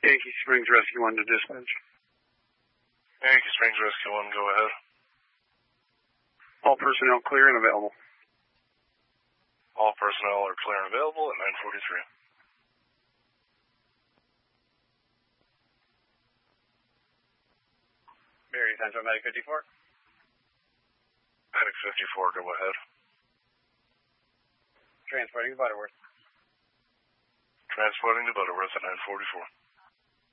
Yankee Springs Rescue 1 to dispatch. Yankee Springs Rescue 1, go ahead. All personnel clear and available. All personnel are clear and available at 9:43. Barry, Central Medic 54. Medic 54, go ahead. Transporting to Butterworth. Transporting to Butterworth at 9:44.